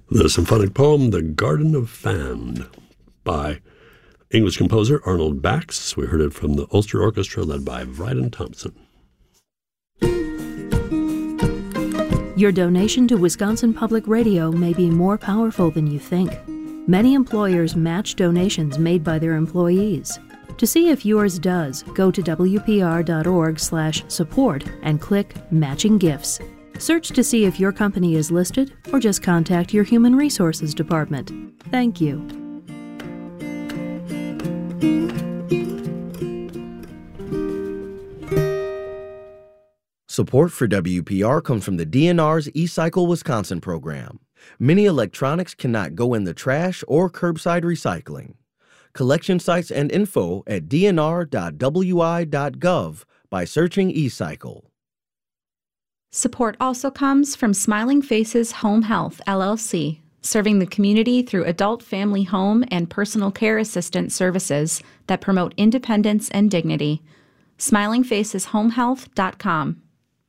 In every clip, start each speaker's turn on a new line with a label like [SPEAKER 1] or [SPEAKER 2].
[SPEAKER 1] The symphonic poem, The Garden of Fan, by English composer Arnold Bax. We heard it from the Ulster Orchestra led by Bryden Thompson.
[SPEAKER 2] Your donation to Wisconsin Public Radio may be more powerful than you think. Many employers match donations made by their employees. To see if yours does, go to wpr.org/support and click Matching Gifts. Search to see if your company is listed, or just contact your Human Resources Department. Thank you.
[SPEAKER 3] Support for WPR comes from the DNR's eCycle Wisconsin program. Many electronics cannot go in the trash or curbside recycling. Collection sites and info at dnr.wi.gov by searching eCycle.
[SPEAKER 4] Support also comes from Smiling Faces Home Health, LLC, serving the community through adult family home and personal care assistant services that promote independence and dignity. SmilingFacesHomeHealth.com.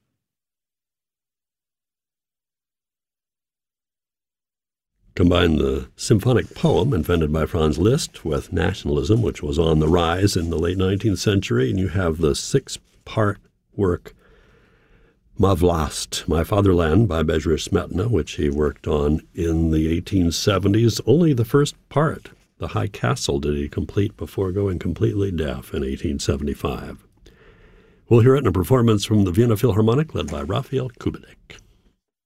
[SPEAKER 1] Combine the symphonic poem invented by Franz Liszt with nationalism, which was on the rise in the late 19th century, and you have the six-part work Ma Vlast, My Fatherland, by Bezhreh Smetana, which he worked on in the 1870s. Only the first part, The High Castle, did he complete before going completely deaf in 1875. We'll hear it in a performance from the Vienna Philharmonic led by Raphael Kubelik.